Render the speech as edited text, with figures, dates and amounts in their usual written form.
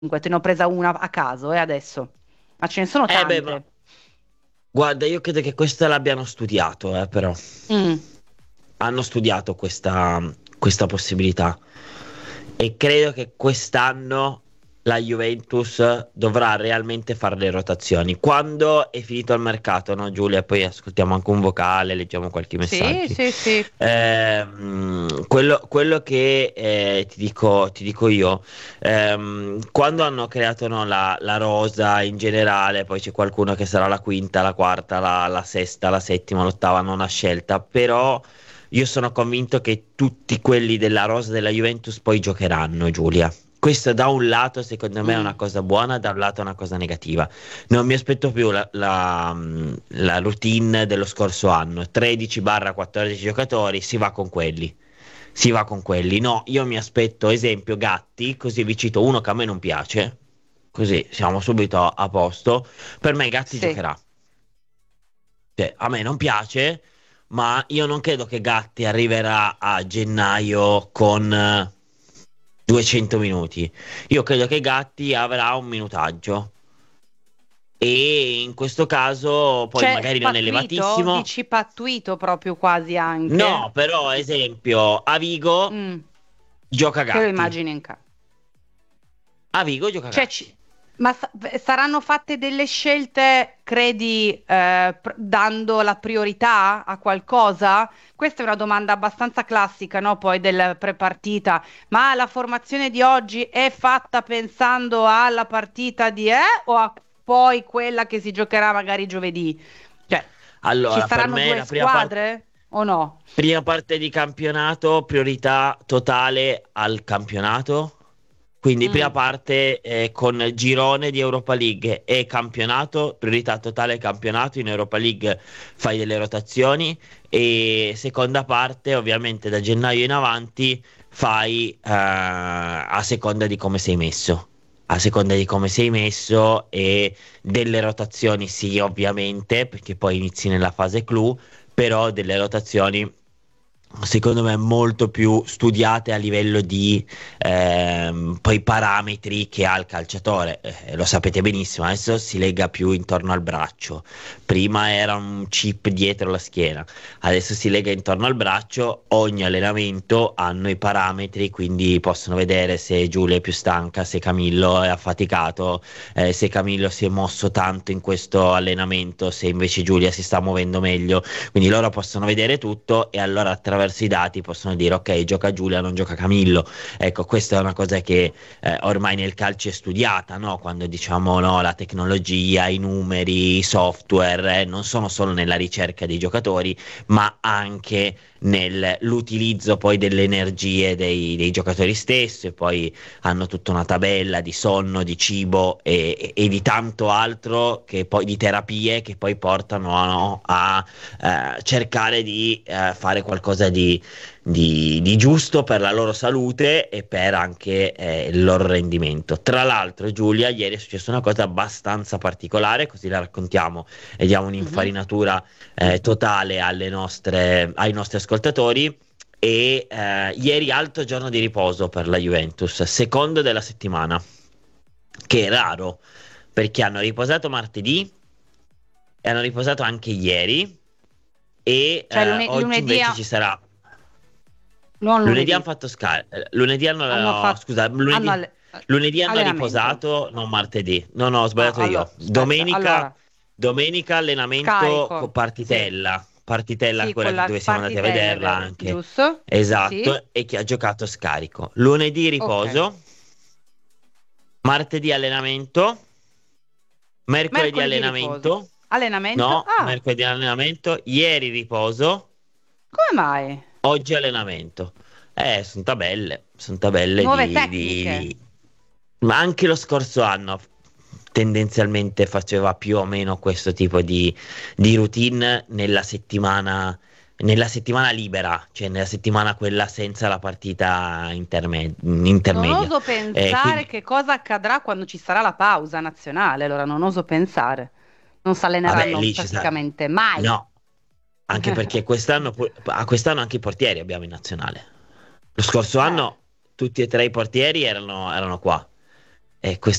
te ne ho presa una a caso, adesso. Ma ce ne sono Beh, ma tante. guarda, io credo che questa l'abbiano studiato, però. Mm. Hanno studiato questa possibilità e credo che quest'anno la Juventus dovrà realmente fare le rotazioni. Quando è finito il mercato, no, Giulia? Poi ascoltiamo anche un vocale, leggiamo qualche Sì, messaggio. sì, sì. Quello che ti dico io, quando hanno creato no, la rosa in generale, poi c'è qualcuno che sarà la quinta, la quarta, la sesta, la settima, l'ottava, nona scelta, però io sono convinto che tutti quelli della rosa della Juventus poi giocheranno, Giulia. Questo da un lato secondo me è una Mm. cosa buona, da un lato è una cosa negativa. Non mi aspetto più la routine dello scorso anno, 13-14 giocatori, si va con quelli. Si va con quelli. No, io mi aspetto, esempio, Gatti, così vi cito uno che a me non piace, così siamo subito a posto. Per me Gatti Sì. giocherà. Cioè, a me non piace, ma io non credo che Gatti arriverà a gennaio con 200 minuti. Io credo che Gatti avrà un minutaggio. E in questo caso, poi Cioè, magari non è pattuito? elevatissimo. Dici pattuito proprio quasi anche? No, però, esempio, a Vigo Mm. gioca Te lo Gatti. immagini in casa. A Vigo gioca Cioè, Gatti. ma saranno fatte delle scelte, credi, dando la priorità a qualcosa? Questa è una domanda abbastanza classica, no? Poi del prepartita. Ma la formazione di oggi è fatta pensando alla partita di o a poi quella che si giocherà magari giovedì? Cioè, ci Allora, per saranno me due la squadre o no? prima parte di campionato, priorità totale al campionato. Quindi prima Mm. parte con girone di Europa League e campionato, priorità totale campionato, in Europa League fai delle rotazioni e seconda parte ovviamente da gennaio in avanti fai a seconda di come sei messo. A seconda di come sei messo e delle rotazioni sì ovviamente perché poi inizi nella fase clou, però delle rotazioni secondo me molto più studiate a livello di poi parametri che ha il calciatore. Lo sapete benissimo, adesso si lega più intorno al braccio. Prima era un chip dietro la schiena, adesso si lega intorno al braccio. Ogni allenamento hanno i parametri, quindi possono vedere se Giulia è più stanca, se Camillo è affaticato, se Camillo si è mosso tanto in questo allenamento, se invece Giulia si sta muovendo meglio. Quindi loro possono vedere tutto e allora attraverso i dati possono dire ok, gioca Giulia, non gioca Camillo. Ecco, questa è una cosa che ormai nel calcio è studiata, no? Quando diciamo no, la tecnologia, i numeri, i software, non sono solo nella ricerca dei giocatori, ma anche nell'utilizzo poi delle energie dei giocatori stessi. E poi hanno tutta una tabella di sonno, di cibo e di tanto altro che poi di terapie che poi portano no, a cercare di fare qualcosa di giusto per la loro salute e per anche il loro rendimento. Tra l'altro, Giulia, ieri è successa una cosa abbastanza particolare, così la raccontiamo e diamo Mhm. un'infarinatura totale ai nostri ascoltatori. E ieri alto giorno di riposo per la Juventus, secondo della settimana, che è raro perché hanno riposato martedì e hanno riposato anche ieri e Cioè, oggi invece ci sarà. non Lunedì hanno lunedì, fatto lunedì hanno hanno, fatto, scusa, hanno lunedì hanno allenamento. riposato, non martedì. No, no, ho Ah, sbagliato io. allora, aspetta, Domenica, allora, domenica allenamento con scarico, sì, partitella. Partitella sì, quella con che la dove siamo andati a partitella, è vederla vero, anche. giusto? Sì, Esatto, e che ha giocato scarico. Lunedì ok. riposo, martedì allenamento, mercoledì Mercoledì riposo. allenamento. Allenamento? No, Ah, mercoledì allenamento, ieri riposo. come mai? Oggi allenamento. Sono tabelle Nuove tecniche. Ma anche lo scorso anno tendenzialmente faceva più o meno questo tipo di routine nella settimana libera, cioè nella settimana quella senza la partita Non intermedia. oso pensare Quindi, che cosa accadrà quando ci sarà la pausa nazionale, allora non oso pensare. Non si vabbè, alleneranno lì ci sarà. praticamente mai. No, anche perché a quest'anno anche i portieri abbiamo in nazionale. Lo scorso Eh, anno tutti e tre i portieri erano qua. e